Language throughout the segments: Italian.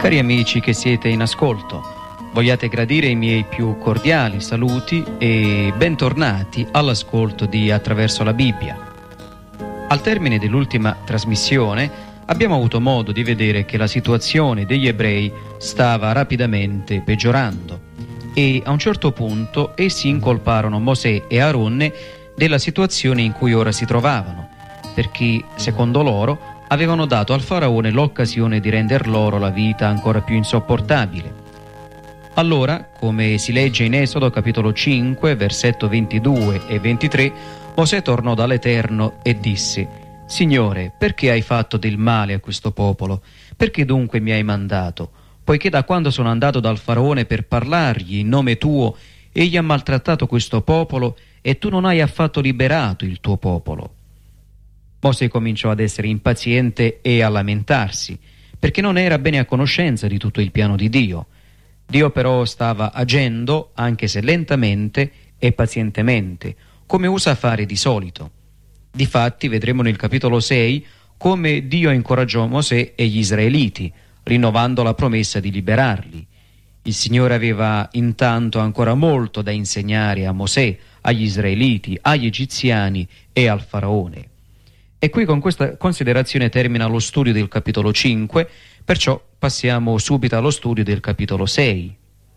Cari amici che siete in ascolto, vogliate gradire i miei più cordiali saluti e bentornati all'ascolto di Attraverso la Bibbia. Al termine dell'ultima trasmissione abbiamo avuto modo di vedere che la situazione degli ebrei stava rapidamente peggiorando e a un certo punto essi incolparono Mosè e Aronne della situazione in cui ora si trovavano, perché, secondo loro, avevano dato al faraone l'occasione di render loro la vita ancora più insopportabile. Allora, come si legge in Esodo capitolo 5, versetto 22 e 23, Mosè tornò dall'Eterno e disse: «Signore, perché hai fatto del male a questo popolo? Perché dunque mi hai mandato? Poiché da quando sono andato dal faraone per parlargli in nome tuo, egli ha maltrattato questo popolo e tu non hai affatto liberato il tuo popolo». Mosè cominciò ad essere impaziente e a lamentarsi, perché non era bene a conoscenza di tutto il piano di Dio. Dio però stava agendo, anche se lentamente e pazientemente, come usa fare di solito. Difatti vedremo nel capitolo 6 come Dio incoraggiò Mosè e gli israeliti, rinnovando la promessa di liberarli. Il Signore aveva intanto ancora molto da insegnare a Mosè, agli israeliti, agli egiziani e al faraone. E qui con questa considerazione termina lo studio del capitolo 5, perciò passiamo subito allo studio del capitolo 6.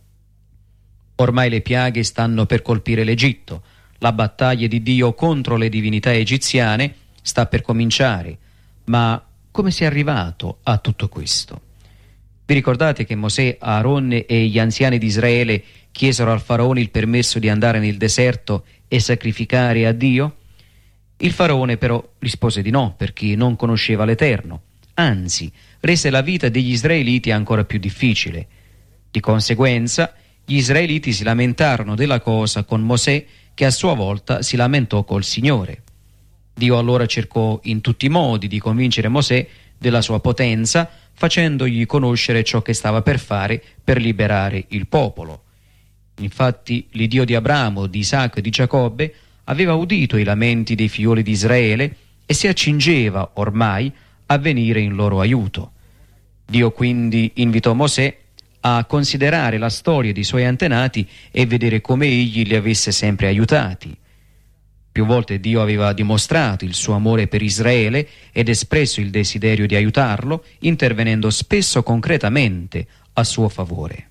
Ormai le piaghe stanno per colpire l'Egitto, la battaglia di Dio contro le divinità egiziane sta per cominciare, ma come si è arrivato a tutto questo? Vi ricordate che Mosè, Aaronne e gli anziani di Israele chiesero al faraone il permesso di andare nel deserto e sacrificare a Dio? Il faraone però rispose di no, perché non conosceva l'Eterno, anzi rese la vita degli israeliti ancora più difficile. Di conseguenza gli israeliti si lamentarono della cosa con Mosè, che a sua volta si lamentò col Signore. Dio allora cercò in tutti i modi di convincere Mosè della sua potenza, facendogli conoscere ciò che stava per fare per liberare il popolo. Infatti l'Iddio di Abramo, di Isacco e di Giacobbe aveva udito i lamenti dei figlioli di Israele e si accingeva ormai a venire in loro aiuto. Dio quindi invitò Mosè a considerare la storia dei suoi antenati e vedere come egli li avesse sempre aiutati. Più volte Dio aveva dimostrato il suo amore per Israele ed espresso il desiderio di aiutarlo, intervenendo spesso concretamente a suo favore.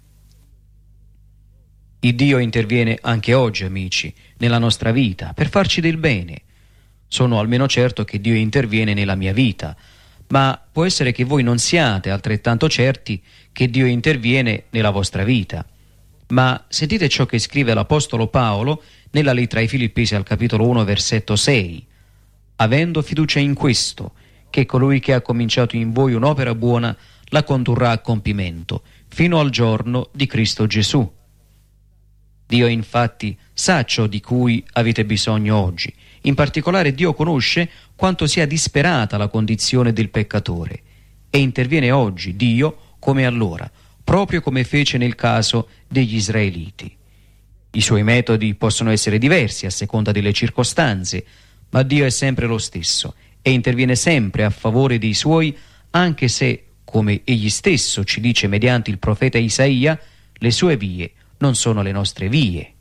Il Dio interviene anche oggi, amici, nella nostra vita, per farci del bene. Sono almeno certo che Dio interviene nella mia vita, ma può essere che voi non siate altrettanto certi che Dio interviene nella vostra vita. Ma sentite ciò che scrive l'Apostolo Paolo nella lettera ai Filippesi al capitolo 1, versetto 6. «Avendo fiducia in questo, che colui che ha cominciato in voi un'opera buona la condurrà a compimento, fino al giorno di Cristo Gesù». Dio infatti sa ciò di cui avete bisogno oggi. In particolare Dio conosce quanto sia disperata la condizione del peccatore e interviene oggi, Dio, come allora, proprio come fece nel caso degli israeliti. I suoi metodi possono essere diversi a seconda delle circostanze, ma Dio è sempre lo stesso e interviene sempre a favore dei suoi, anche se, come egli stesso ci dice mediante il profeta Isaia, le sue vie non sono le nostre vie.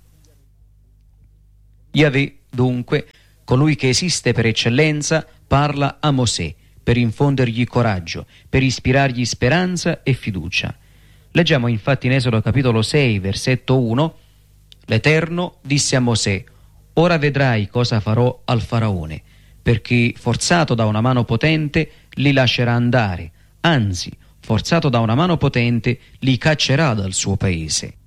Yahweh, dunque, colui che esiste per eccellenza, parla a Mosè per infondergli coraggio, per ispirargli speranza e fiducia. Leggiamo infatti in Esodo capitolo 6, versetto 1: «L'Eterno disse a Mosè: ora vedrai cosa farò al faraone, perché forzato da una mano potente li lascerà andare, anzi, forzato da una mano potente li caccerà dal suo paese».